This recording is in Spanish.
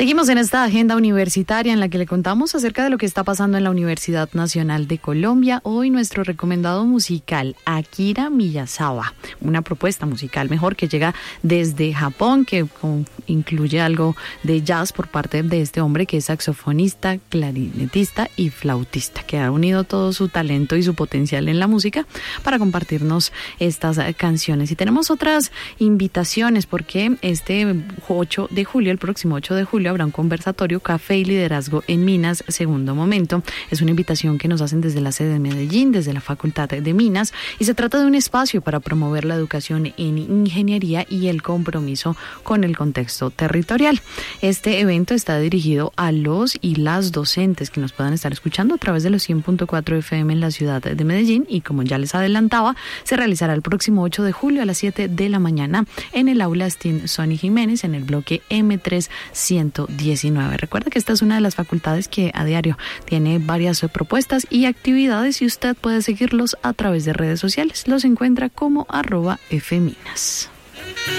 Seguimos en esta agenda universitaria en la que le contamos acerca de lo que está pasando en la Universidad Nacional de Colombia. Hoy nuestro recomendado musical, Akira Miyazawa, una propuesta musical mejor que llega desde Japón, que incluye algo de jazz por parte de este hombre que es saxofonista, clarinetista y flautista, que ha unido todo su talento y su potencial en la música para compartirnos estas canciones. Y tenemos otras invitaciones porque este 8 de julio, el próximo 8 de julio, habrá un conversatorio Café y Liderazgo en Minas, segundo momento. Es una invitación que nos hacen desde la sede de Medellín, desde la Facultad de Minas, y se trata de un espacio para promover la educación en ingeniería y el compromiso con el contexto territorial. Este evento está dirigido a los y las docentes que nos puedan estar escuchando a través de los 100.4 FM en la ciudad de Medellín, y como ya les adelantaba, se realizará el próximo 8 de julio a las 7 de la mañana en el aula STEAM Sonny Jiménez, en el bloque M3-119. Recuerda que esta es una de las facultades que a diario tiene varias propuestas y actividades, y usted puede seguirlos a través de redes sociales. Los encuentra como @fminas.